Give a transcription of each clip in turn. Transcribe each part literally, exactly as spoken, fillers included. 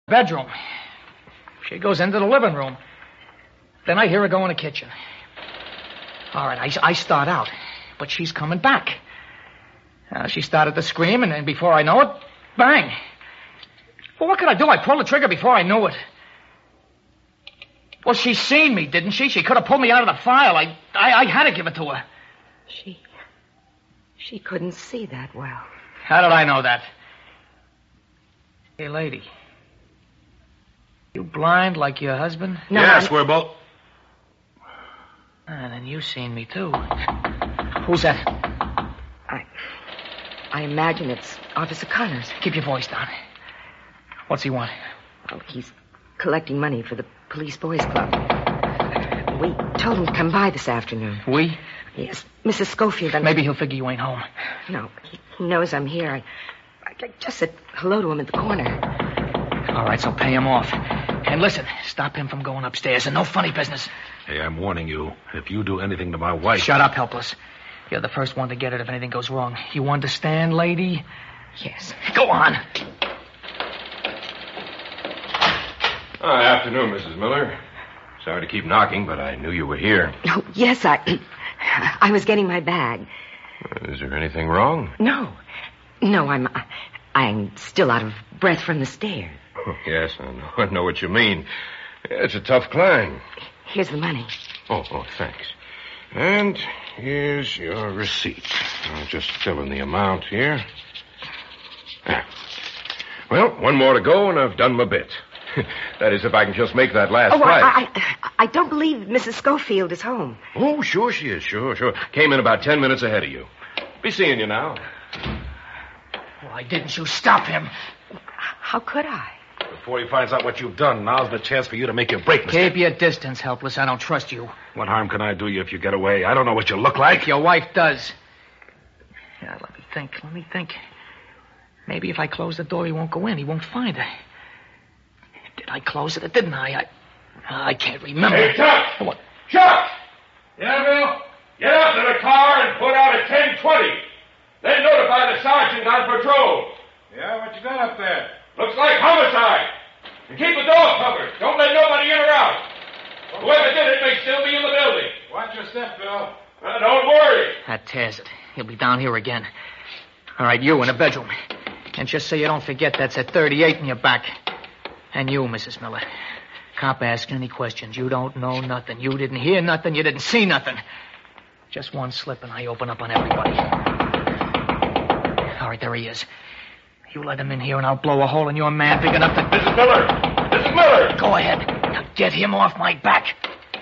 bedroom. She goes into the living room. Then I hear her go in the kitchen. All right, I, I start out, but she's coming back. Uh, she started to scream, and, and before I know it, bang. Well, what could I do? I pulled the trigger before I knew it. Well, she seen me, didn't she? She could have pulled me out of the file. I, I, I had to give it to her. She... She couldn't see that well. How did I know that? Hey, lady. You blind like your husband? No, yes, I'm... we're both... Ah, then you seen me, too. Who's that? I... I imagine it's Officer Connors. Keep your voice down. What's he want? Oh, he's collecting money for the Police Boys Club. We told him to come by this afternoon. We? Yes, Missus Schofield and... Maybe he'll figure you ain't home. No, he, he knows I'm here. I, I just said hello to him at the corner. All right, so pay him off. And listen, stop him from going upstairs, and no funny business. Hey, I'm warning you. If you do anything to my wife... Shut up, helpless. You're the first one to get it if anything goes wrong. You understand, lady? Yes. Go on. Oh, afternoon, Missus Miller. Sorry to keep knocking, but I knew you were here. Oh, yes, I... I was getting my bag. Is there anything wrong? No. No, I'm... I'm still out of breath from the stairs. Oh, yes, I know, I know what you mean. It's a tough climb. Here's the money. Oh, oh, thanks. And here's your receipt. I'll just fill in the amount here. Ah. Well, one more to go, and I've done my bit. That is, if I can just make that last oh, flight. I, I, I don't believe Missus Schofield is home. Oh, sure she is, sure, sure. Came in about ten minutes ahead of you. Be seeing you now. Why didn't you stop him? How could I? Before he finds out what you've done, now's the chance for you to make your break, mister. Keep your distance, helpless. I don't trust you. What harm can I do you if you get away? I don't know what you look like. Your wife does. Yeah, let me think, let me think. Maybe if I close the door, he won't go in. He won't find her. Did I close it or didn't I? I, I can't remember. Hey, Chuck! What? Chuck! Yeah, Bill? Get out to the car and put out at ten twenty. Then notify the sergeant on patrol. Yeah, what you got up there? Looks like homicide. And keep the door covered. Don't let nobody in or out. Okay. Whoever did it may still be in the building. Watch your step, Bill. Uh, don't worry. That tears it. He'll be down here again. All right, you in the bedroom. And just so you don't forget, that's at thirty-eight in your back. And you, Missus Miller. Cop asking any questions. You don't know nothing. You didn't hear nothing. You didn't see nothing. Just one slip and I open up on everybody. All right, there he is. You let him in here and I'll blow a hole in your man big enough to... Missus Miller! Missus Miller! Go ahead. Now get him off my back.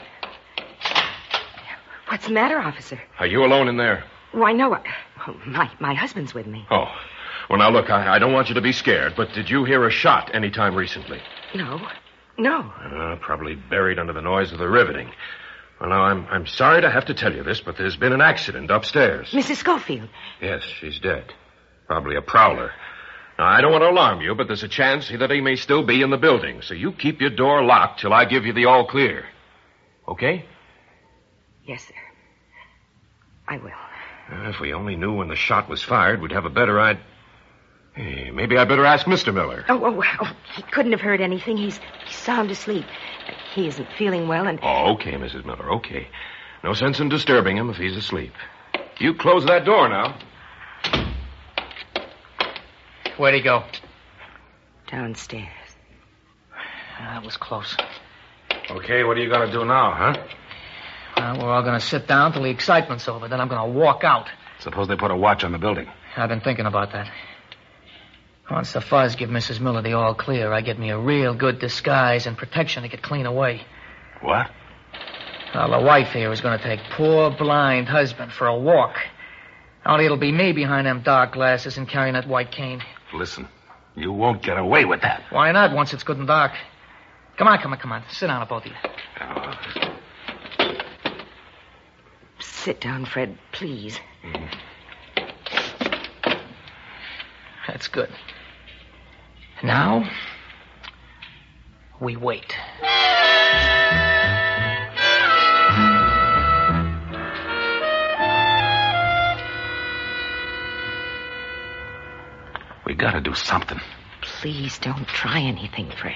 What's the matter, officer? Are you alone in there? Why, no. I, oh, my, my husband's with me. Oh. Well, now, look, I, I don't want you to be scared, but did you hear a shot any time recently? No. No. Uh, probably buried under the noise of the riveting. Well, now, I'm I'm sorry to have to tell you this, but there's been an accident upstairs. Missus Schofield? Yes, she's dead. Probably a prowler. Now, I don't want to alarm you, but there's a chance that he may still be in the building, so you keep your door locked till I give you the all clear. Okay? Yes, sir. I will. Uh, if we only knew when the shot was fired, we'd have a better idea. Hey, maybe I better ask Mister Miller. Oh, oh, oh, he couldn't have heard anything. He's, he's sound asleep. He isn't feeling well, and... Oh, okay, Missus Miller, okay. No sense in disturbing him if he's asleep. You close that door now. Where'd he go? Downstairs. That was close. Okay, what are you going to do now, huh? Well, we're all going to sit down till the excitement's over. Then I'm going to walk out. Suppose they put a watch on the building. I've been thinking about that. Once the fuzz give Missus Miller the all clear, I get me a real good disguise and protection to get clean away. What? Well, the wife here is going to take poor blind husband for a walk. Only it'll be me behind them dark glasses and carrying that white cane. Listen, you won't get away with that. Why not, once it's good and dark? Come on, come on, come on. Sit down, both of you. Oh. Sit down, Fred, please. Mm-hmm. That's good. Now, we wait. We gotta do something. Please don't try anything, Fred.